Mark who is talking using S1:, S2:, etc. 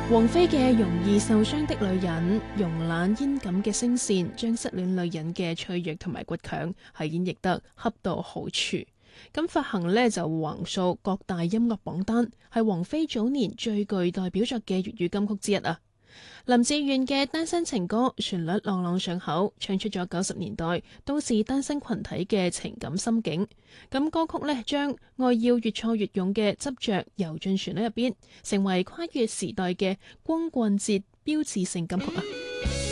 S1: 王菲嘅容易受傷的女人，慵懶煙感嘅聲線，將失戀女人嘅脆弱同埋倔強係演繹得恰到好處。咁發行呢就橫掃各大音樂榜單，係王菲早年最具代表作嘅粵語金曲之一啊！林志炫嘅《單身情歌》旋律朗朗上口，唱出咗90年代都市單身群體嘅情感心境。咁歌曲呢，將愛要越挫越勇嘅執着游進旋律入邊，成為跨越時代嘅光棍節標誌性金曲啊！